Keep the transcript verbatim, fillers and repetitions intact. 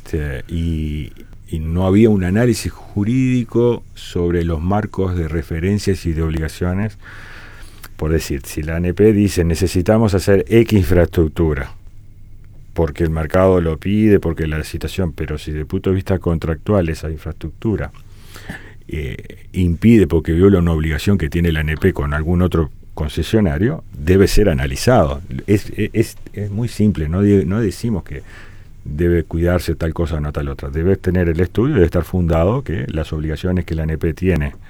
este, y, y no había un análisis jurídico sobre los marcos de referencias y de obligaciones. Por decir, si la A N P dice necesitamos hacer X infraestructura, porque el mercado lo pide, porque la situación, pero si desde el punto de vista contractual esa infraestructura eh, impide, porque viola una obligación que tiene la A N P con algún otro concesionario, debe ser analizado. Es, es, es muy simple, no, no decimos que debe cuidarse tal cosa o no tal otra. Debe tener el estudio, debe estar fundado que las obligaciones que la A N P tiene